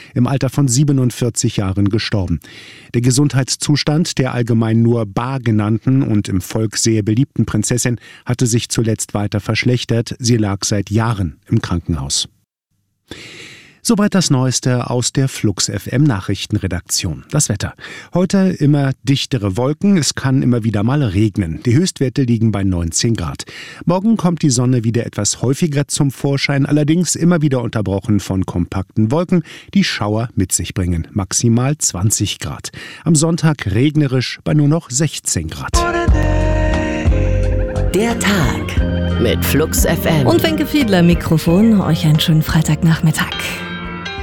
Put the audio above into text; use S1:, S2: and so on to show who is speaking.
S1: im Alter von 47 Jahren gestorben. Der Gesundheitszustand der allgemein nur Bar genannten und im Volk sehr beliebten Prinzessin hatte sich zuletzt weiter verschlechtert. Sie lag seit Jahren im Krankenhaus. Soweit das Neueste aus der Flux FM Nachrichtenredaktion. Das Wetter. Heute immer dichtere Wolken, es kann immer wieder mal regnen. Die Höchstwerte liegen bei 19 Grad. Morgen kommt die Sonne wieder etwas häufiger zum Vorschein, allerdings immer wieder unterbrochen von kompakten Wolken, die Schauer mit sich bringen. Maximal 20 Grad. Am Sonntag regnerisch bei nur noch 16 Grad.
S2: Der Tag mit Flux FM.
S3: Und Wenke Fiedler Mikrofon. Euch einen schönen Freitagnachmittag.